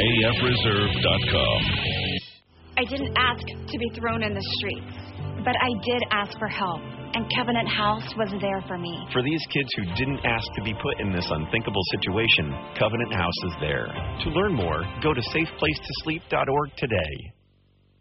AFreserve.com. I didn't ask to be thrown in the streets, but I did ask for help, and Covenant House was there for me. For these kids who didn't ask to be put in this unthinkable situation, Covenant House is there. To learn more, go to safeplacetosleep.org today.